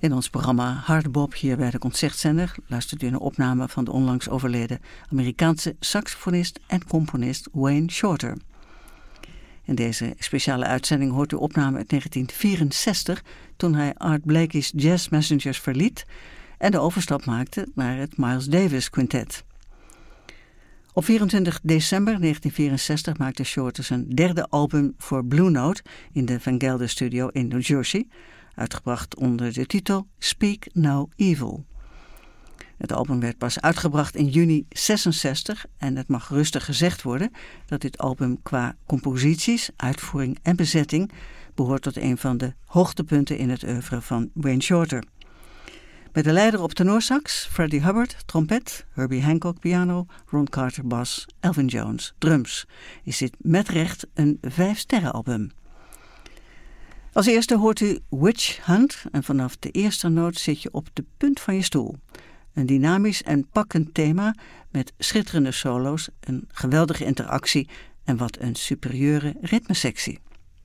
In ons programma Hard Bop hier bij de Concertzender luistert u naar opname van de onlangs overleden Amerikaanse saxofonist en componist Wayne Shorter. In deze speciale uitzending hoort u opname uit 1964 toen hij Art Blakey's Jazz Messengers verliet en de overstap maakte naar het Miles Davis Quintet. Op 24 december 1964 maakte Shorter zijn derde album voor Blue Note in de Van Gelder Studio in New Jersey, uitgebracht onder de titel Speak No Evil. Het album werd pas uitgebracht in juni 1966 en het mag rustig gezegd worden dat dit album qua composities, uitvoering en bezetting behoort tot een van de hoogtepunten in het oeuvre van Wayne Shorter. Met de leider op tenorsax, Freddie Hubbard, trompet, Herbie Hancock piano, Ron Carter bas, Elvin Jones drums, is dit met recht een 5-sterrenalbum. Als eerste hoort u Witch Hunt en vanaf de eerste noot zit je op de punt van je stoel. Een dynamisch en pakkend thema met schitterende solo's, een geweldige interactie en wat een superieure ritmesectie.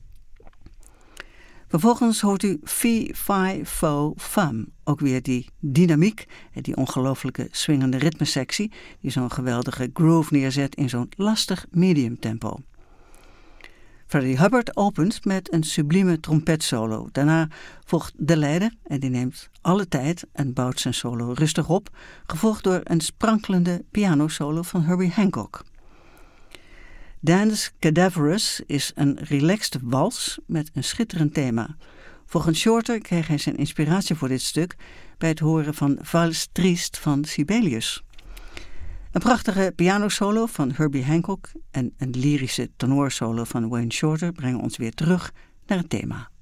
Vervolgens hoort u Fee, Fi, Fo, Fum. Ook weer die dynamiek en die ongelooflijke swingende ritmesectie die zo'n geweldige groove neerzet in zo'n lastig medium tempo. Freddie Hubbard opent met een sublieme trompetsolo. Daarna volgt de leider en die neemt alle tijd en bouwt zijn solo rustig op, gevolgd door een sprankelende pianosolo van Herbie Hancock. Dance Cadaverous is een relaxed wals met een schitterend thema. Volgens Shorter kreeg hij zijn inspiratie voor dit stuk bij het horen van Vals Triste van Sibelius. Een prachtige pianosolo van Herbie Hancock en een lyrische tenorsolo van Wayne Shorter brengen ons weer terug naar het thema.